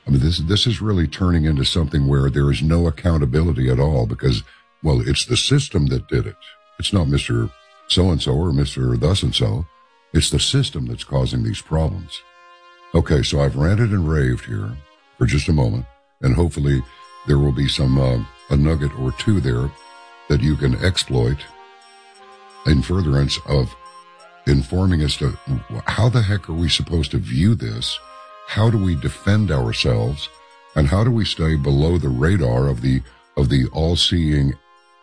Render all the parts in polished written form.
I mean, this is really turning into something where there is no accountability at all because, well, it's the system that did it. It's not Mr. So-and-so or Mr. thus-and-so. It's the system that's causing these problems. Okay, so I've ranted and raved here for just a moment, and hopefully there will be some a nugget or two there that you can exploit in furtherance of informing us to how the heck are we supposed to view this? How do we defend ourselves? And how do we stay below the radar of the all-seeing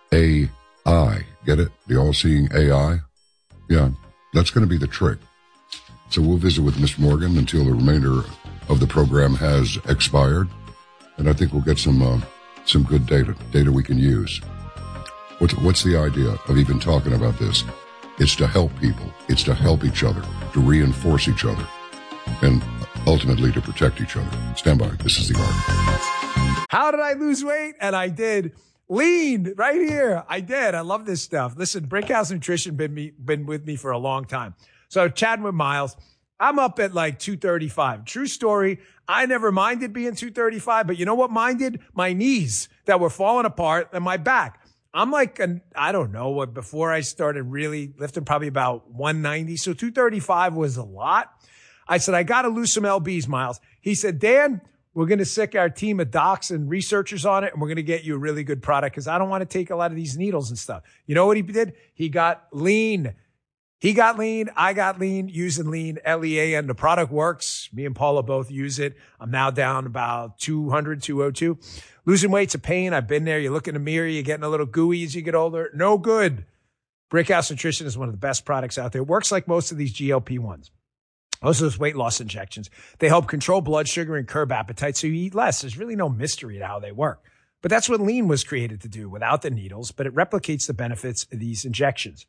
AI? Get it? The all-seeing AI? Yeah, that's going to be the trick. So we'll visit with Mr. Morgan until the remainder of the program has expired. And I think we'll get some good data we can use. What's the idea of even talking about this? It's to help people. It's to help each other, to reinforce each other, and ultimately to protect each other. Stand by. This is The Art. How did I lose weight? And I did. Lean right here. I did. I love this stuff. Listen, Brickhouse Nutrition been with me for a long time. So chatting with Miles, I'm up at like 235. True story. I never minded being 235, but you know what minded? My knees that were falling apart and my back. I'm like, I don't know, before I started really lifting, probably about 190. So 235 was a lot. I said, I got to lose some LBs, Miles. He said, Dan, we're going to sick our team of docs and researchers on it, and we're going to get you a really good product because I don't want to take a lot of these needles and stuff. You know what he did? He got lean. He got lean. I got lean using lean, LEAN. The product works. Me and Paula both use it. I'm now down about 200, 202. Losing weight's a pain. I've been there. You look in the mirror. You're getting a little gooey as you get older. No good. Brickhouse Nutrition is one of the best products out there. It works like most of these GLP-1s. Most of those weight loss injections. They help control blood sugar and curb appetite so you eat less. There's really no mystery to how they work. But that's what lean was created to do without the needles, but it replicates the benefits of these injections.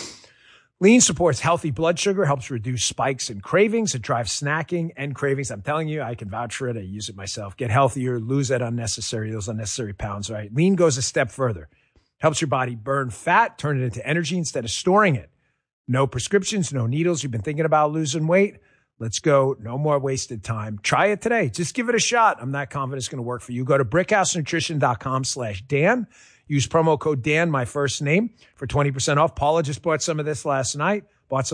Lean supports healthy blood sugar, helps reduce spikes and cravings. It drives snacking and cravings. I'm telling you, I can vouch for it. I use it myself. Get healthier, lose those unnecessary pounds, right? Lean goes a step further. Helps your body burn fat, turn it into energy instead of storing it. No prescriptions, no needles. You've been thinking about losing weight? Let's go. No more wasted time. Try it today. Just give it a shot. I'm not confident it's going to work for you. Go to brickhousenutrition.com/Dan. Use promo code Dan, my first name, for 20% off. Paula just bought some of this last night.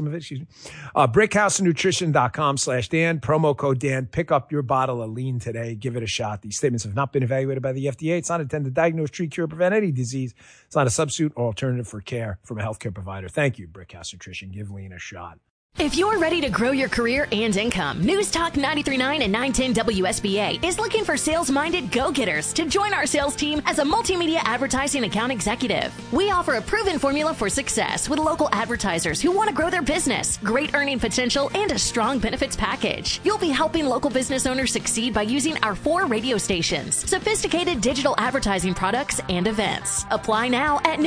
Brickhousenutrition.com/Dan. Promo code Dan. Pick up your bottle of lean today. Give it a shot. These statements have not been evaluated by the FDA. It's not intended to diagnose, treat, cure, prevent any disease. It's not a substitute or alternative for care from a healthcare provider. Thank you, Brickhouse Nutrition. Give lean a shot. If you're ready to grow your career and income, News Talk 93.9 and 910 WSBA is looking for sales-minded go-getters to join our sales team as a multimedia advertising account executive. We offer a proven formula for success with local advertisers who want to grow their business, great earning potential, and a strong benefits package. You'll be helping local business owners succeed by using our 4 radio stations, sophisticated digital advertising products, and events. Apply now at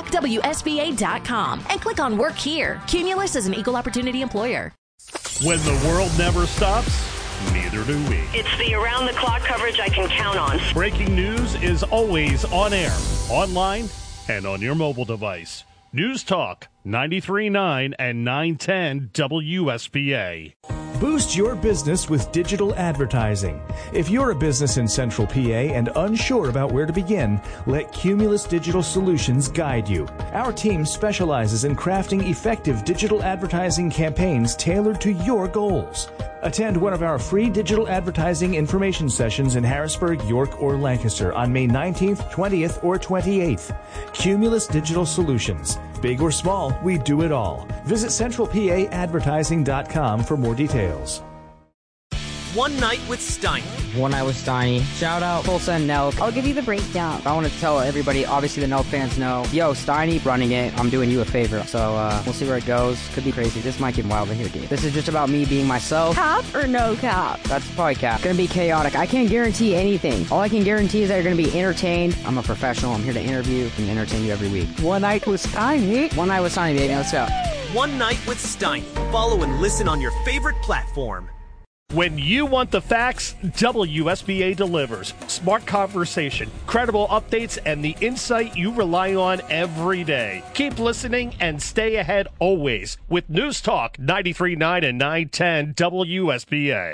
newstalkwsba.com and click on Work Here. Cumulus is an equal opportunity employer. When the world never stops, neither do we. It's the around-the-clock coverage I can count on. Breaking news is always on air, online, and on your mobile device. News Talk 93.9 and 910 WSPA. Boost your business with digital advertising. If you're a business in Central PA and unsure about where to begin, let Cumulus Digital Solutions guide you. Our team specializes in crafting effective digital advertising campaigns tailored to your goals. Attend one of our free digital advertising information sessions in Harrisburg, York, or Lancaster on May 19th, 20th, or 28th. Cumulus Digital Solutions. Big or small, we do it all. Visit centralpaadvertising.com for more details. One Night with Steiny. One Night with Steiny. Shout out Tulsa and Nelk. I'll give you the breakdown. I want to tell everybody, obviously the Nelk fans know, yo, Steiny running it. I'm doing you a favor. So we'll see where it goes. Could be crazy. This might get wild in here, dude. This is just about me being myself. Cap or no cap? That's probably cap. Gonna be chaotic. I can't guarantee anything. All I can guarantee is that you're gonna be entertained. I'm a professional. I'm here to interview and entertain you every week. One Night with Steiny. One Night with Steiny, baby. Let's go. One Night with Steiny. Follow and listen on your favorite platform. When you want the facts, WSBA delivers. Smart conversation, credible updates, and the insight you rely on every day. Keep listening and stay ahead always with News Talk 93.9 and 910 WSBA.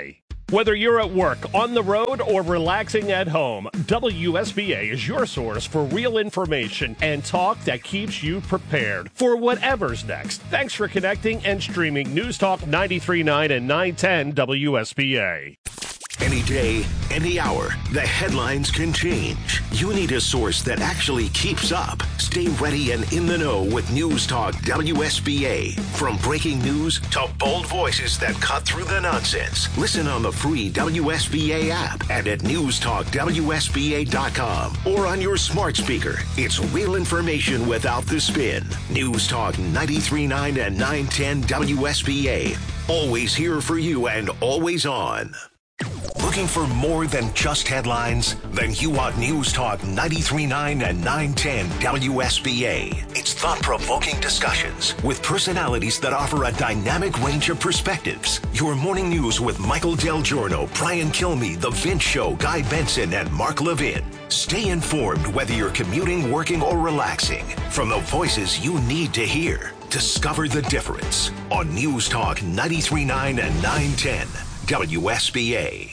Whether you're at work, on the road, or relaxing at home, WSBA is your source for real information and talk that keeps you prepared for whatever's next. Thanks for connecting and streaming News Talk 93.9 and 910 WSBA. Any day, any hour, the headlines can change. You need a source that actually keeps up. Stay ready and in the know with News Talk WSBA. From breaking news to bold voices that cut through the nonsense. Listen on the free WSBA app and at newstalkwsba.com or on your smart speaker. It's real information without the spin. News Talk 93.9 and 910 WSBA. Always here for you and always on. Looking for more than just headlines? Then you want News Talk 93.9 and 910 WSBA. It's thought-provoking discussions with personalities that offer a dynamic range of perspectives. Your morning news with Michael Del Giorno, Brian Kilmeade, The Vince Show, Guy Benson, and Mark Levin. Stay informed whether you're commuting, working, or relaxing. From the voices you need to hear. Discover the difference on News Talk 93.9 and 910 WSBA.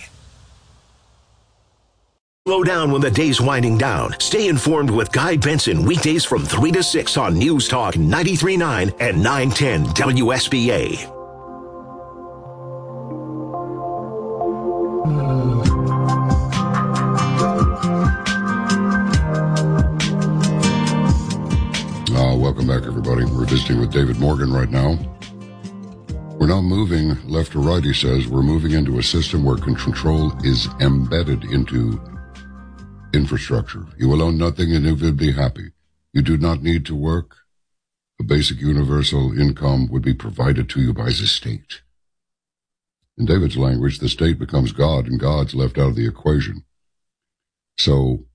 Slow down when the day's winding down. Stay informed with Guy Benson weekdays from 3 to 6 on News Talk 93.9 and 910 WSBA. Welcome back, everybody. We're visiting with David Morgan right now. We're not moving left or right, he says. We're moving into a system where control is embedded into infrastructure. You will own nothing and you will be happy. You do not need to work. A basic universal income would be provided to you by the state. In David's language, the state becomes God and God's left out of the equation. So,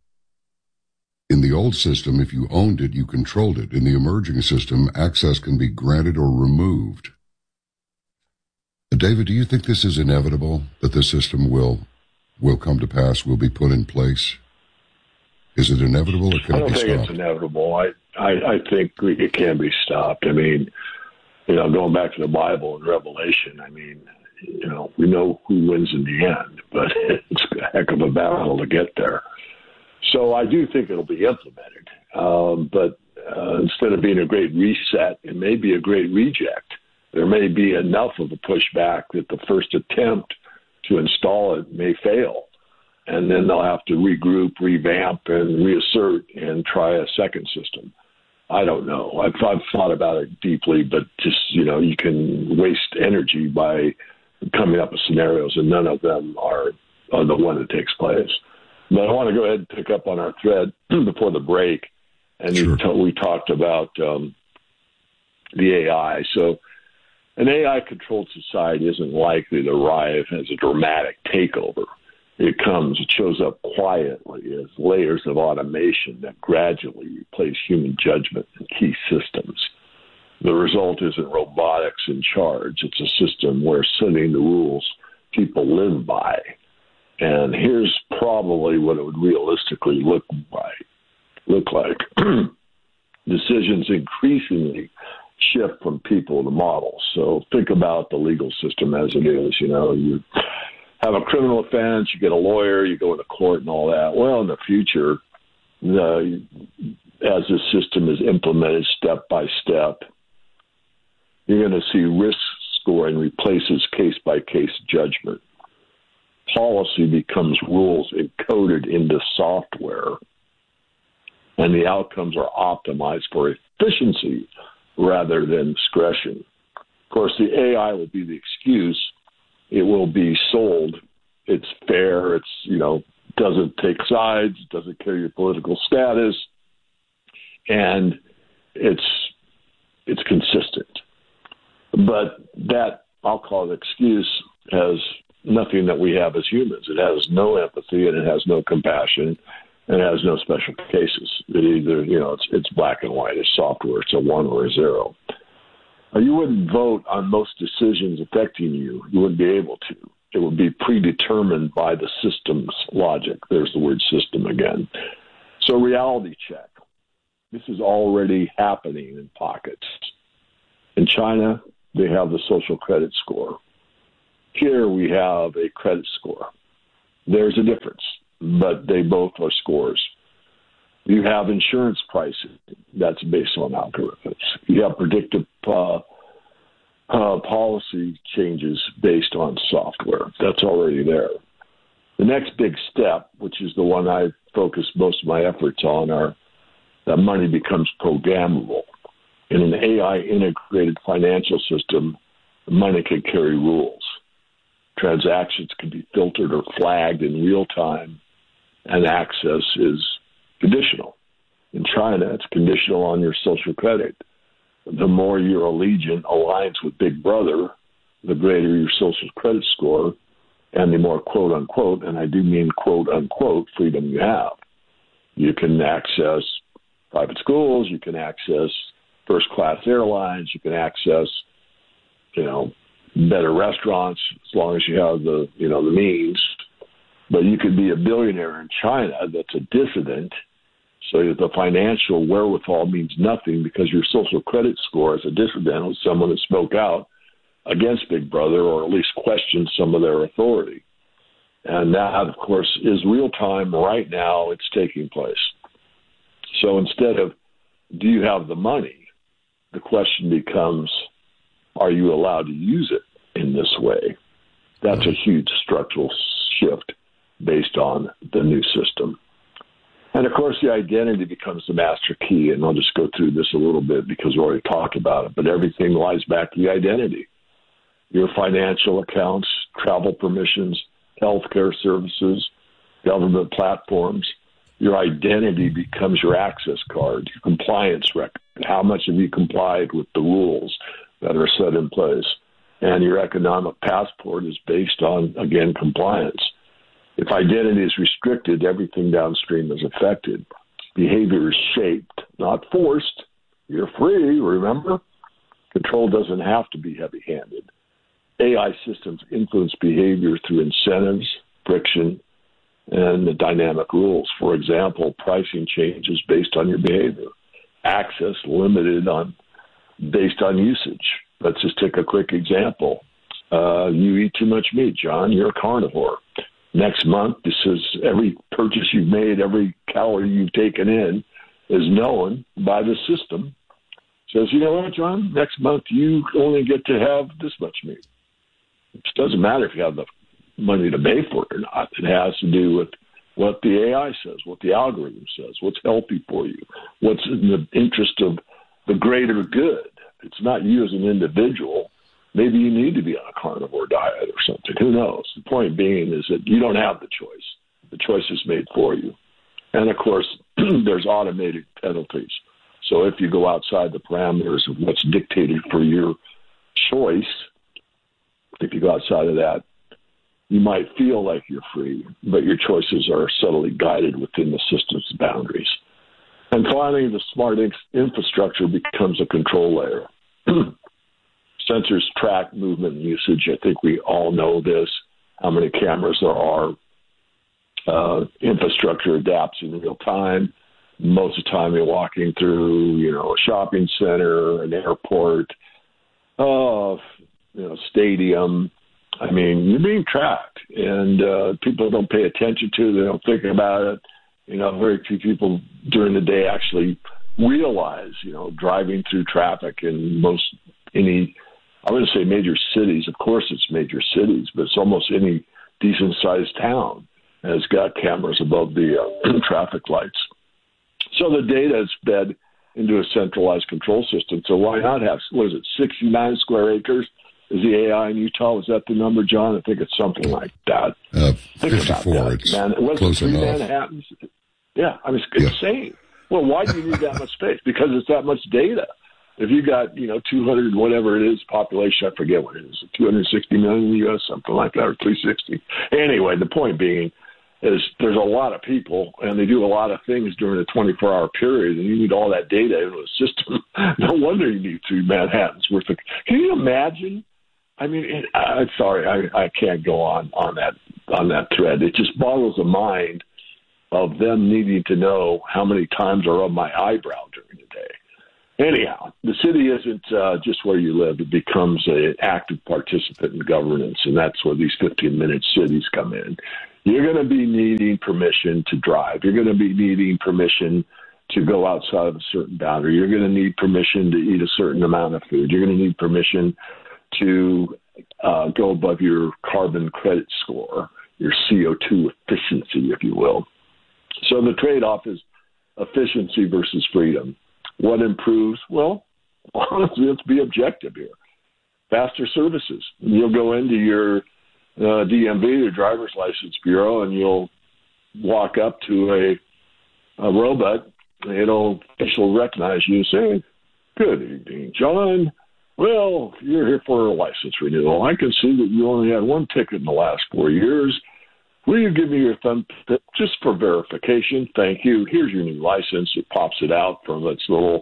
in the old system, if you owned it, you controlled it. In the emerging system, access can be granted or removed. David, do you think this is inevitable, that this system will come to pass, will be put in place? Is it inevitable or can it be stopped? I don't think it's inevitable. I think it can be stopped. I mean, going back to the Bible and Revelation, I mean, we know who wins in the end, but it's a heck of a battle to get there. So I do think it'll be implemented. But instead of being a great reset, it may be a great reject. There may be enough of a pushback that the first attempt to install it may fail. And then they'll have to regroup, revamp, and reassert and try a second system. I don't know. I've thought about it deeply, but just, you can waste energy by coming up with scenarios, and none of them are the one that takes place. But I want to go ahead and pick up on our thread before the break. And sure. We talked about the AI. So an AI-controlled society isn't likely to arrive as a dramatic takeover. It shows up quietly as layers of automation that gradually replace human judgment in key systems. The result isn't robotics in charge. It's a system where setting the rules people live by. And here's probably what it would realistically look like. Decisions increasingly shift from people to models. So think about the legal system as it is. You have a criminal offense, you get a lawyer, you go to court and all that. Well, in the future, as the system is implemented step by step, you're going to see risk scoring replaces case-by-case judgment. Policy becomes rules encoded into software, and the outcomes are optimized for efficiency rather than discretion. Of course, the AI will be the excuse. It will be sold. It's fair. It's, doesn't take sides, doesn't care your political status, and it's consistent. But that, I'll call it excuse, has nothing that we have as humans. It has no empathy, and it has no compassion, and it has no special cases. It either, it's black and white. It's software. It's a 1 or a 0. You wouldn't vote on most decisions affecting you. You wouldn't be able to. It would be predetermined by the system's logic. There's the word system again. So reality check. This is already happening in pockets. In China, they have the social credit score. Here we have a credit score. There's a difference, but they both are scores. You have insurance pricing. That's based on algorithms. You have predictive policy changes based on software. That's already there. The next big step, which is the one I focus most of my efforts on, are that money becomes programmable. In an AI-integrated financial system, money can carry rules. Transactions can be filtered or flagged in real time, and access is conditional. In China, it's conditional on your social credit. The more your allegiance aligns with Big Brother, the greater your social credit score, and the more quote-unquote, and I do mean quote-unquote, freedom you have. You can access private schools, you can access first-class airlines, you can access, better restaurants as long as you have the means. But you could be a billionaire in China that's a dissident, so that the financial wherewithal means nothing because your social credit score as a dissident was someone that spoke out against Big Brother or at least questioned some of their authority. And that, of course, is real time right now. It's taking place. So instead of do you have the money, the question becomes, are you allowed to use it in this way? That's a huge structural shift based on the new system. And, of course, the identity becomes the master key, and I'll just go through this a little bit because we already talked about it, but everything lies back to the identity. Your financial accounts, travel permissions, healthcare services, government platforms, your identity becomes your access card, your compliance record. How much have you complied with the rules that are set in place? And your economic passport is based on, again, compliance. If identity is restricted, everything downstream is affected. Behavior is shaped, not forced. You're free, remember? Control doesn't have to be heavy-handed. AI systems influence behavior through incentives, friction, and the dynamic rules. For example, pricing changes based on your behavior. Access limited based on usage. Let's just take a quick example. You eat too much meat, John. You're a carnivore. Next month, this is every purchase you've made, every calorie you've taken in is known by the system. Says, you know what, John? Next month, you only get to have this much meat. It doesn't matter if you have the money to pay for it or not. It has to do with what the AI says, what the algorithm says, what's healthy for you, what's in the interest of the greater good. It's not you as an individual. Maybe you need to be on a carnivore diet or something. Who knows? The point being is that you don't have the choice. The choice is made for you. And, of course, there's automated penalties. So if you go outside the parameters of what's dictated for your choice, if you go outside of that, you might feel like you're free, but your choices are subtly guided within the system's boundaries. And finally, the smart infrastructure becomes a control layer. Sensors track movement and usage. I think we all know this, how many cameras there are. Infrastructure adapts in real time. Most of the time you're walking through, a shopping center, an airport, stadium. I mean, you're being tracked, and people don't pay attention to it. They don't think about it. Very few people during the day actually realize, driving through traffic in I wouldn't say major cities. Of course it's major cities, but it's almost any decent-sized town has got cameras above the traffic lights. So the data is fed into a centralized control system. So why not have, 69 square acres? Is the AI in Utah? Was that the number, John? I think it's something like that. 54. It's close enough. Manhattans? Yeah, it's insane. Well, why do you need that much space? Because it's that much data. If you got, 200, whatever it is, population, I forget what it is, 260 million in the U.S., something like that, or 360. Anyway, the point being is there's a lot of people, and they do a lot of things during a 24-hour period, and you need all that data into a system. No wonder you need 3 Manhattans worth of. Can you imagine? I'm sorry, I can't go on that thread. It just boggles the mind of them needing to know how many times I rub my eyebrow during the day. anyhow, the city isn't just where you live. It becomes an active participant in governance, and that's where these 15-minute cities come in. You're going to be needing permission to drive. You're going to be needing permission to go outside of a certain boundary. You're going to need permission to eat a certain amount of food. You're going to need permission to go above your carbon credit score, your CO2 efficiency, if you will. So the trade-off is efficiency versus freedom. What improves? Well, honestly, let's be objective here. Faster services. You'll go into your DMV, your driver's license bureau, and you'll walk up to a robot. It'll recognize you and say, "Good evening, John. Well, you're here for a license renewal. I can see that you only had one ticket in the last 4 years. Will you give me your thumb just for verification? Thank you. Here's your new license." It pops it out from its little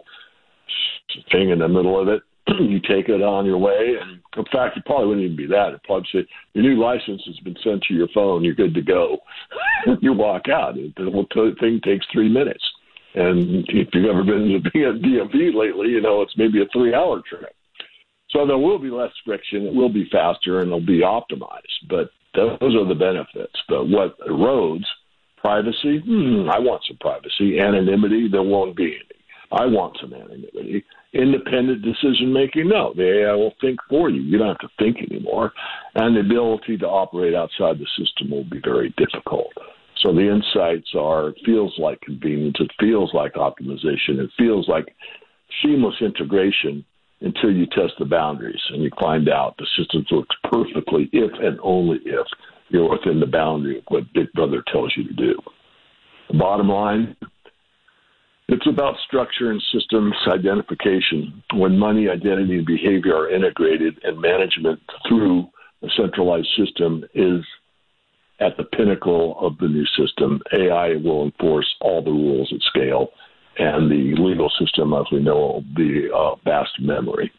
thing in the middle of it. You take it on your way. And in fact, it probably wouldn't even be that. It'd probably say, "Your new license has been sent to your phone. You're good to go." You walk out. The whole thing takes 3 minutes. And if you've ever been to DMV lately, you know it's maybe a 3-hour trip. So there will be less friction. It will be faster, and it'll be optimized. But those are the benefits. But what erodes? Privacy? I want some privacy. Anonymity? There won't be any. I want some anonymity. Independent decision-making? No. The AI will think for you. You don't have to think anymore. And the ability to operate outside the system will be very difficult. So the insights are, it feels like convenience. It feels like optimization. It feels like seamless integration until you test the boundaries and you find out the system works perfectly if and only if you're within the boundary of what Big Brother tells you to do. The bottom line, it's about structure and systems identification. When money, identity, and behavior are integrated and management through a centralized system is at the pinnacle of the new system, AI will enforce all the rules at scale, and the legal system, as we know, will be a vast memory.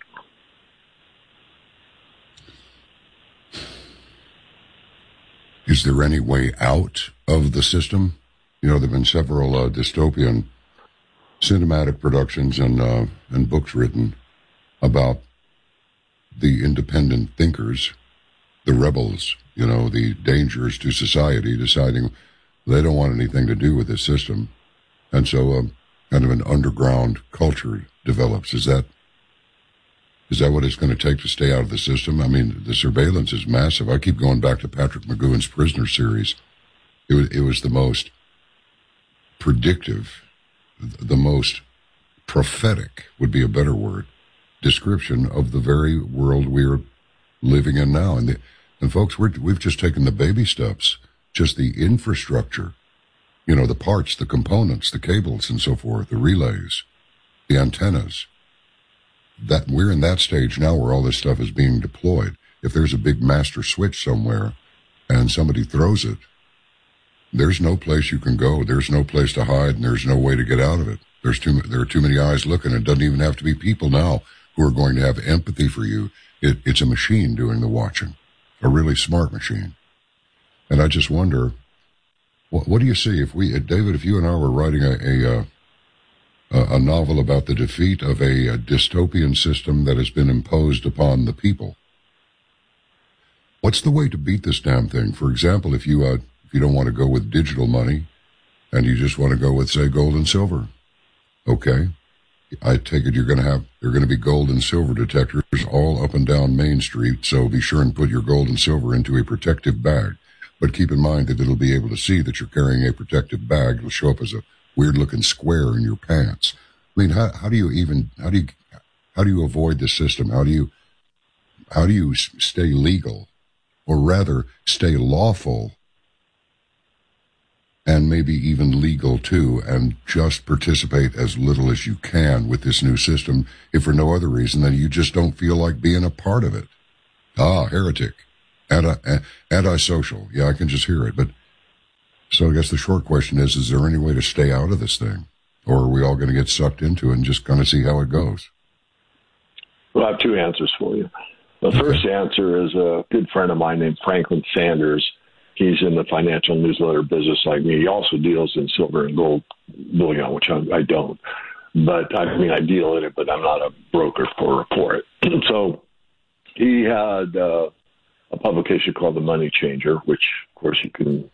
Is there any way out of the system? You know, there have been several dystopian cinematic productions and books written about the independent thinkers, the rebels, you know, the dangers to society, deciding they don't want anything to do with this system. And so kind of an underground culture develops. Is that what it's going to take to stay out of the system? I mean, the surveillance is massive. I keep going back to Patrick McGowan's Prisoner series. It was the most predictive, the most prophetic would be a better word, description of the very world we're living in now. And folks, we've just taken the baby steps, just the infrastructure, you know, the parts, the components, the cables and so forth, the relays, the antennas. That we're in that stage now where all this stuff is being deployed. If there's a big master switch somewhere and somebody throws it, there's no place you can go. There's no place to hide, and there's no way to get out of it. There are too many eyes looking. It doesn't even have to be people now who are going to have empathy for you. It's a machine doing the watching, a really smart machine. And I just wonder, what do you see David, if you and I were writing a novel about the defeat of a dystopian system that has been imposed upon the people? What's the way to beat this damn thing? For example, if you don't want to go with digital money and you just want to go with, say, gold and silver, okay, I take it there are going to be gold and silver detectors all up and down Main Street, so be sure and put your gold and silver into a protective bag. But keep in mind that it'll be able to see that you're carrying a protective bag. It'll show up as a weird-looking square in your pants. I mean, how do you avoid the system? How do you stay legal, or rather stay lawful, and maybe even legal too, and just participate as little as you can with this new system, if for no other reason than you just don't feel like being a part of it? Heretic. Antisocial. Yeah, I can just hear it. But so I guess the short question is there any way to stay out of this thing? Or are we all going to get sucked into it and just kind of see how it goes? Well, I have two answers for you. The first answer is a good friend of mine named Franklin Sanders. He's in the financial newsletter business like me. He also deals in silver and gold bullion, which I don't. But I deal in it, but I'm not a broker for it. So he had a publication called The Money Changer, which, of course, you can,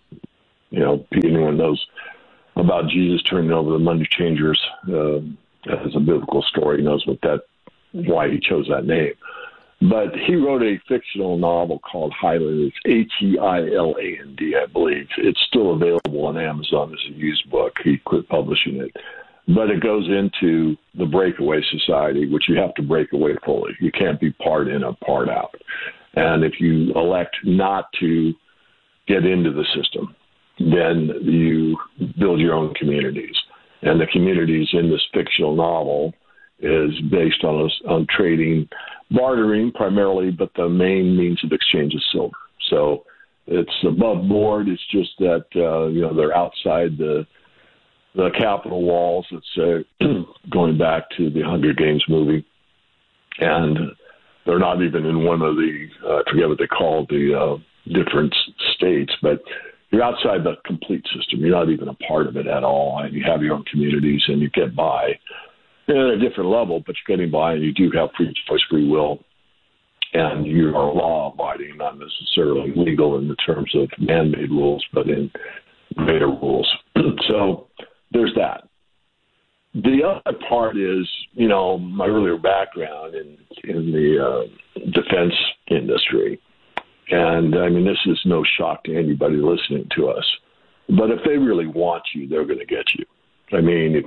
anyone knows about Jesus turning over the money changers as a biblical story, knows why he chose that name. But he wrote a fictional novel called Highland. It's Heiland, I believe. It's still available on Amazon as a used book. He quit publishing it. But it goes into the breakaway society, which you have to break away fully. You can't be part in or part out. And if you elect not to get into the system, then you build your own communities. And the communities in this fictional novel is based on trading, bartering primarily, but the main means of exchange is silver. So it's above board. It's just that, they're outside the Capitol walls. It's going back to the Hunger Games movie. And they're not even in one of the, I forget what they call the different states, but you're outside the complete system. You're not even a part of it at all. And you have your own communities and you get by at a different level, but you're getting by and you do have free choice, free will. And you are law-abiding, not necessarily legal in the terms of man-made rules, but in greater rules. So there's that. The other part is, my earlier background in the defense industry. And, this is no shock to anybody listening to us. But if they really want you, they're going to get you. If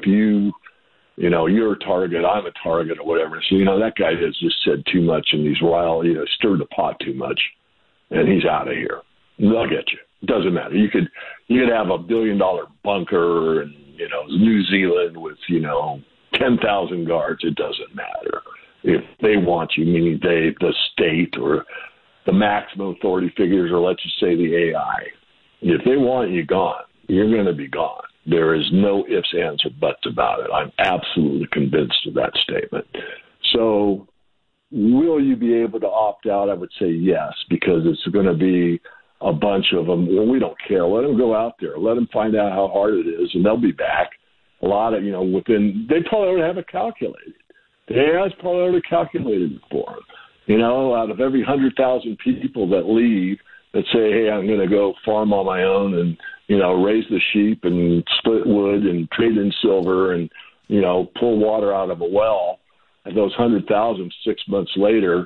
you're a target, I'm a target or whatever. So, that guy has just said too much and he's stirred the pot too much and he's out of here. They'll get you. It doesn't matter. You could have $1 billion bunker and, New Zealand with, 10,000 guards. It doesn't matter. If they want you, meaning the state or the maximum authority figures, or let's just say the AI, if they want you gone, you're going to be gone. There is no ifs, ands, or buts about it. I'm absolutely convinced of that statement. So will you be able to opt out? I would say yes, because it's going to be a bunch of them. Well, we don't care. Let them go out there. Let them find out how hard it is, and they'll be back. A lot of, they probably already have it calculated. The AI's probably already calculated it for them. Out of every 100,000 people that leave, that say, hey, I'm going to go farm on my own and, raise the sheep and split wood and trade in silver and, pull water out of a well, and those 100,000 6 months later,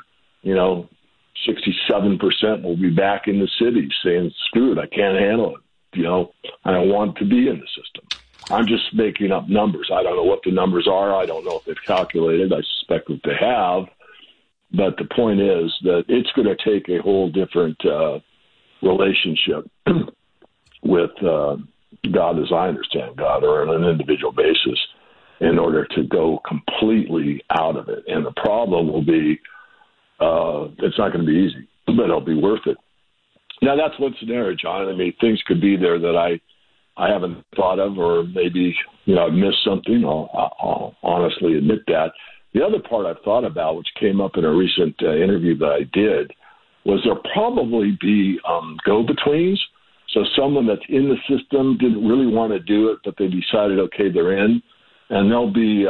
67% will be back in the cities saying, screw it, I can't handle it. I don't want to be in the system. I'm just making up numbers. I don't know what the numbers are. I don't know if they've calculated. I suspect that they have. But the point is that it's going to take a whole different relationship with God, as I understand God, or on an individual basis, in order to go completely out of it. And the problem will be, it's not going to be easy, but it'll be worth it. Now, that's one scenario, John. Things could be there that I haven't thought of, or maybe, I've missed something. I'll honestly admit that. The other part I've thought about, which came up in a recent interview that I did, was there'll probably be go-betweens. So someone that's in the system didn't really want to do it, but they decided, okay, they're in, and they'll be,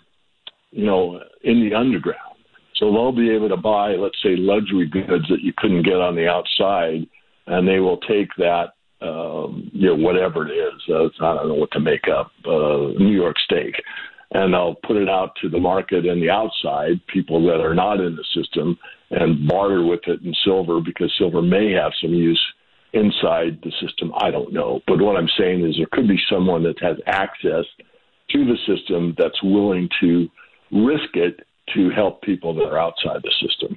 in the underground. So they'll be able to buy, let's say, luxury goods that you couldn't get on the outside, and they will take that, whatever it is. I don't know what to make up, New York steak. And they'll put it out to the market and the outside, people that are not in the system, and barter with it in silver, because silver may have some use inside the system. I don't know. But what I'm saying is there could be someone that has access to the system that's willing to risk it to help people that are outside the system.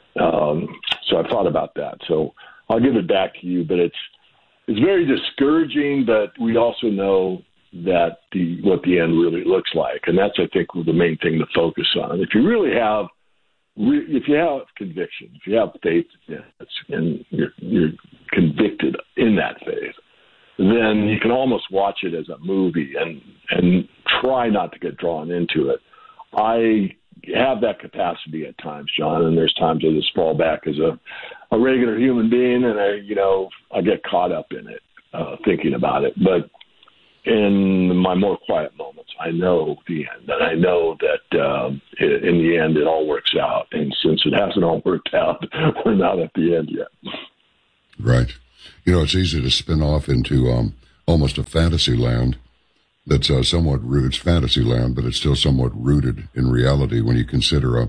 So I thought about that. So I'll give it back to you, but it's very discouraging, but we also know that what the end really looks like. And that's, I think, the main thing to focus on. If you really have, if you have conviction, if you have faith, and you're convicted in that faith, then you can almost watch it as a movie and try not to get drawn into it. I have that capacity at times, John, and there's times I just fall back as a regular human being, and I get caught up in it, thinking about it. But in my more quiet moments, I know the end. And I know that in the end, it all works out. And since it hasn't all worked out, we're not at the end yet. Right. You know, it's easy to spin off into almost a fantasy land that's somewhat rooted. It's fantasy land, but it's still somewhat rooted in reality when you consider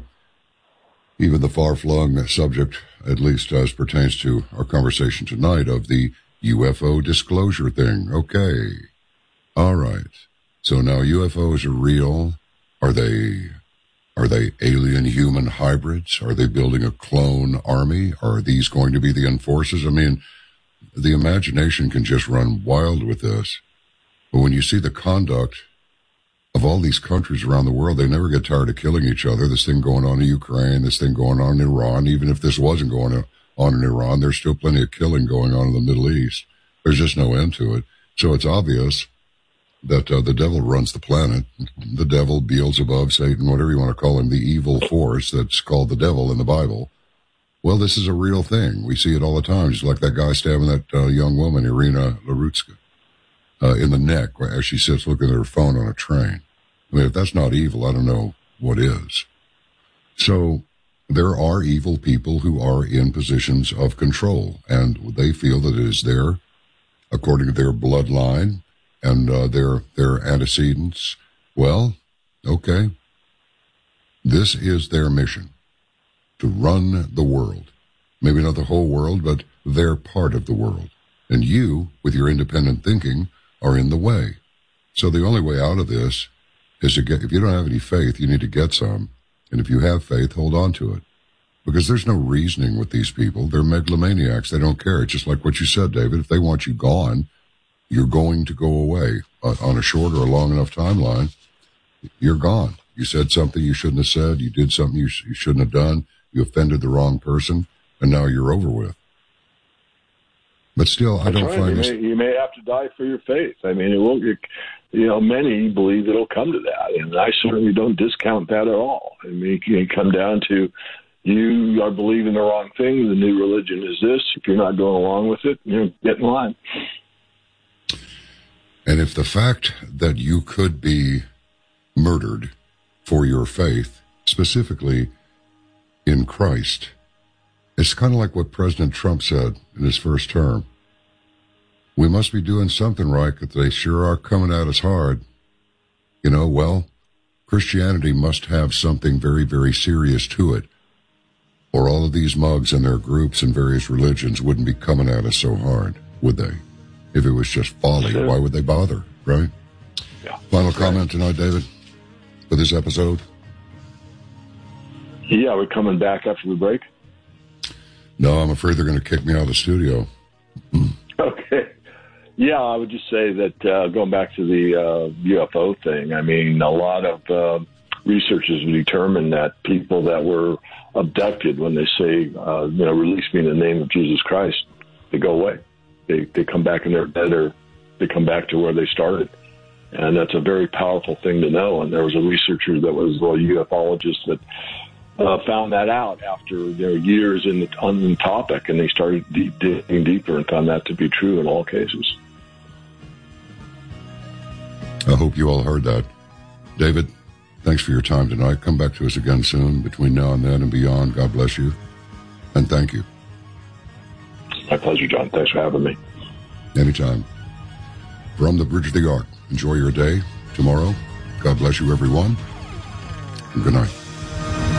even the far-flung subject, at least as pertains to our conversation tonight, of the UFO disclosure thing. Okay. All right. So now UFOs are real. Are they alien-human hybrids? Are they building a clone army? Are these going to be the enforcers? I mean, the imagination can just run wild with this. But when you see the conduct of all these countries around the world, they never get tired of killing each other. This thing going on in Ukraine, this thing going on in Iran. Even if this wasn't going on in Iran, there's still plenty of killing going on in the Middle East. There's just no end to it. So it's obvious that the devil runs the planet. The devil, Beelzebub, Satan, whatever you want to call him, the evil force that's called the devil in the Bible. Well, this is a real thing. We see it all the time. Just like that guy stabbing that young woman, Irina Larutska, in the neck as she sits looking at her phone on a train. I mean, if that's not evil, I don't know what is. So there are evil people who are in positions of control, and they feel that it is there, according to their bloodline and their antecedents. Well, okay. This is their mission, to run the world. Maybe not the whole world, but their part of the world. And you, with your independent thinking, are in the way. So the only way out of this is to get, if you don't have any faith, you need to get some. And if you have faith, hold on to it. Because there's no reasoning with these people. They're megalomaniacs. They don't care. It's just like what you said, David. If they want you gone, you're going to go away. On a short or a long enough timeline, you're gone. You said something you shouldn't have said. You did something you shouldn't have done. You offended the wrong person, and now you're over with. But still, I don't find this. You may have to die for your faith. I mean, it will. Many believe it'll come to that, and I certainly don't discount that at all. I mean, it can come down to you are believing the wrong thing. The new religion is this. If you're not going along with it, get in line. And if the fact that you could be murdered for your faith, specifically in Christ, it's kind of like what President Trump said in his first term. We must be doing something right because they sure are coming at us hard. Well, Christianity must have something very, very serious to it, or all of these mugs and their groups and various religions wouldn't be coming at us so hard, would they? If it was just folly, why would they bother, right? Yeah. Final comment tonight, David, for this episode? Yeah, we're coming back after the break. No, I'm afraid they're going to kick me out of the studio. Okay. Yeah, I would just say that going back to the UFO thing, I mean, a lot of researchers have determined that people that were abducted, when they say, release me in the name of Jesus Christ, they go away. They come back in their bed, or they come back to where they started. And that's a very powerful thing to know. And there was a researcher that was a ufologist that found that out after years on the topic, and they started digging deeper and found that to be true in all cases. I hope you all heard that. David, thanks for your time tonight. Come back to us again soon. Between now and then and beyond, God bless you. And thank you. My pleasure, John. Thanks for having me. Anytime. From the Bridge of the Ark, enjoy your day tomorrow. God bless you, everyone. And good night.